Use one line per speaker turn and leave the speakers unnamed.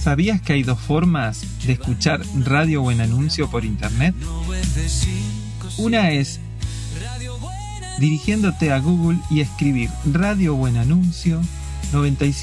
¿Sabías que hay dos formas de escuchar Radio Buen Anuncio por internet? Una es dirigiéndote a Google y escribir Radio Buen Anuncio 95.